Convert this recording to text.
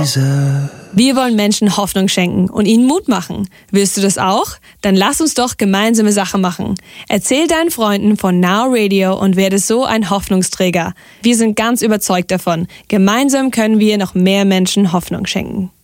Jesus. Wir wollen Menschen Hoffnung schenken und ihnen Mut machen. Willst du das auch? Dann lass uns doch gemeinsame Sache machen. Erzähl deinen Freunden von Now Radio und werde so ein Hoffnungsträger. Wir sind ganz überzeugt davon. Gemeinsam können wir noch mehr Menschen Hoffnung schenken.